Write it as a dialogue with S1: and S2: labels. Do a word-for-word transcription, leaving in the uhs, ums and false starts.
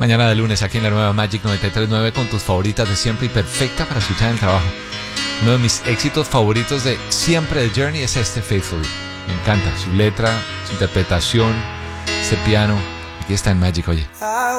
S1: Mañana de lunes aquí en la nueva Magic noventa y tres punto nueve con tus favoritas de siempre y perfecta para escuchar en el trabajo. Uno de mis éxitos favoritos de siempre de Journey es este Faithfully. Me encanta su letra, su interpretación, ese piano. Aquí está en Magic, oye.